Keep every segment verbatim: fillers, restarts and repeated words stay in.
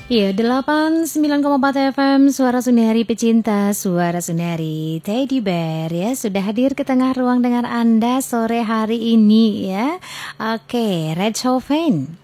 Iya, delapan puluh sembilan koma empat F M, Suara Sundari Pecinta, Suara Sundari Teddy Bear ya, sudah hadir ke tengah ruang dengar Anda sore hari ini ya. Oke, Red Chauvin,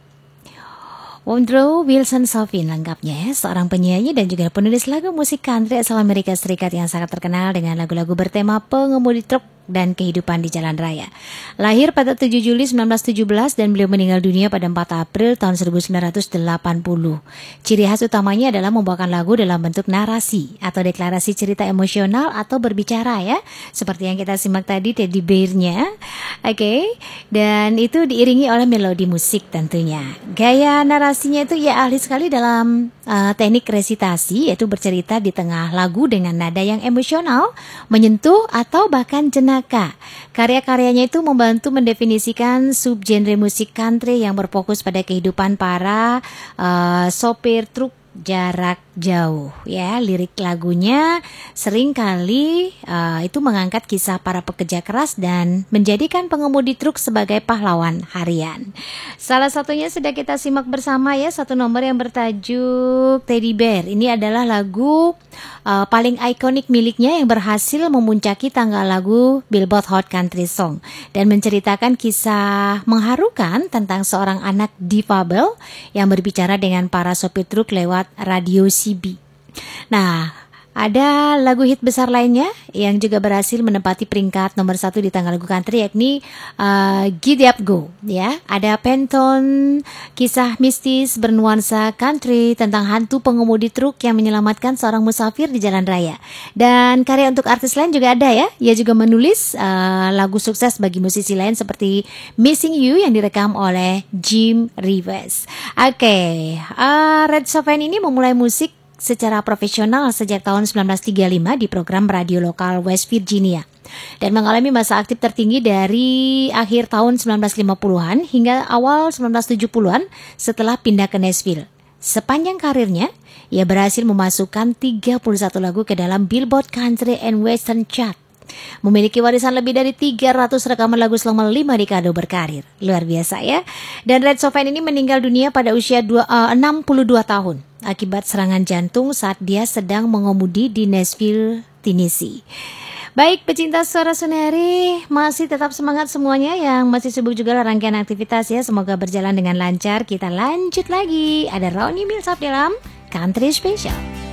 Woodrow Wilson Chauvin lengkapnya ya, seorang penyanyi dan juga penulis lagu musik country asal Amerika Serikat yang sangat terkenal dengan lagu-lagu bertema pengemudi truk dan kehidupan di jalan raya. Lahir pada tujuh Juli seribu sembilan ratus tujuh belas dan beliau meninggal dunia pada empat April tahun seribu sembilan ratus delapan puluh. Ciri khas utamanya adalah membawakan lagu dalam bentuk narasi atau deklarasi cerita emosional atau berbicara ya, seperti yang kita simak tadi Teddy Bear-nya. Oke, okay. Dan itu diiringi oleh melodi musik tentunya. Gaya narasinya itu ia ahli sekali dalam uh, teknik resitasi, yaitu bercerita di tengah lagu dengan nada yang emosional, menyentuh atau bahkan jenaka. Karya-karyanya itu membantu mendefinisikan subgenre musik country yang berfokus pada kehidupan para uh, sopir truk jarak jauh ya. Lirik lagunya seringkali uh, itu mengangkat kisah para pekerja keras dan menjadikan pengemudi truk sebagai pahlawan harian. Salah satunya sudah kita simak bersama ya, satu nomor yang bertajuk Teddy Bear. Ini adalah lagu uh, paling ikonik miliknya yang berhasil memuncaki tangga lagu Billboard Hot Country Song dan menceritakan kisah mengharukan tentang seorang anak difabel yang berbicara dengan para sopir truk lewat radio C B. Nah, ada lagu hit besar lainnya yang juga berhasil menempati peringkat nomor satu di tangga lagu country, yakni uh, Giddy Up Go ya. Ada Penton, kisah mistis bernuansa country tentang hantu pengemudi truk yang menyelamatkan seorang musafir di jalan raya. Dan karya untuk artis lain juga ada ya. Ia juga menulis uh, lagu sukses bagi musisi lain seperti Missing You yang direkam oleh Jim Reeves. Oke, okay. uh, Red Chauvin ini memulai musik secara profesional sejak tahun seribu sembilan ratus tiga puluh lima di program radio lokal West Virginia dan mengalami masa aktif tertinggi dari akhir tahun seribu sembilan ratus lima puluhan hingga awal seribu sembilan ratus tujuh puluhan setelah pindah ke Nashville. Sepanjang karirnya, ia berhasil memasukkan tiga puluh satu lagu ke dalam Billboard Country and Western Chart. Memiliki warisan lebih dari tiga ratus rekaman lagu selama lima dekade berkarir. Luar biasa ya. Dan Red Chauvin ini meninggal dunia pada usia dua, uh, enam puluh dua tahun akibat serangan jantung saat dia sedang mengemudi di Nashville, Tennessee. Baik, pecinta Suara Sundari, masih tetap semangat semuanya yang masih sibuk juga rangkaian aktivitas ya. Semoga berjalan dengan lancar. Kita lanjut lagi. Ada Ronnie Milsap dalam Country Special.